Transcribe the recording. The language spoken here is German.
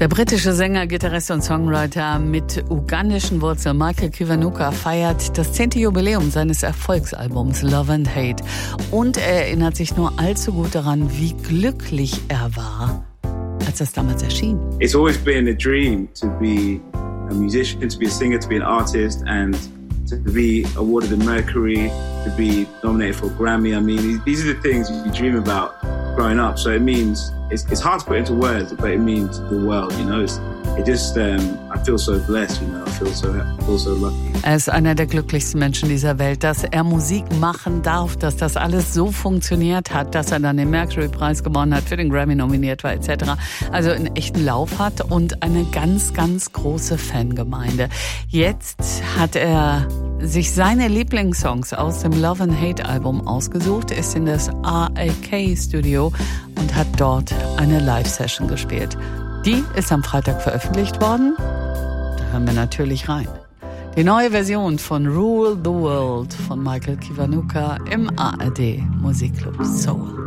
Der britische Sänger, Gitarrist und Songwriter mit ugandischen Wurzeln Michael Kiwanuka feiert das 10. Jubiläum seines Erfolgsalbums Love and Hate. Und er erinnert sich nur allzu gut daran, wie glücklich er war, als das damals erschien. It's always been a dream to be a musician, to be a singer, to be an artist and to be awarded a Mercury, to be nominated for a Grammy. I mean, these are the things you dream about growing up. So it means, it's hard to put into words, but it means the world, you know. I feel so blessed, you know. I feel so lucky. Er ist einer der glücklichsten Menschen dieser Welt, dass er Musik machen darf, dass das alles so funktioniert hat, dass er dann den Mercury-Preis gewonnen hat, für den Grammy nominiert war etc. Also einen echten Lauf hat und eine ganz, ganz große Fangemeinde. Jetzt hat er sich seine Lieblingssongs aus dem Love and Hate Album ausgesucht, ist in das RAK Studio und hat dort eine Live-Session gespielt. Die ist am Freitag veröffentlicht worden. Da hören wir natürlich rein. Die neue Version von Rule the World von Michael Kiwanuka im ARD Musikclub Soul.